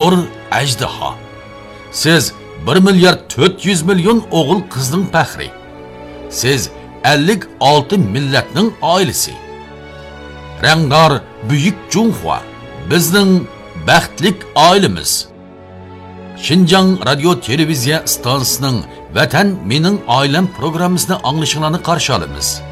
zo'r ajdaho. Siz 1 milyard 400 milyon o'g'il qizning faxri. Siz 56 millatning oilasi. Rangdor buyuk Junxua bizning baxtlik oilamiz. Xinjiang radio televiziya stansiyasining Vatan mening oilam programmasini anglashingizni qarshi olamiz.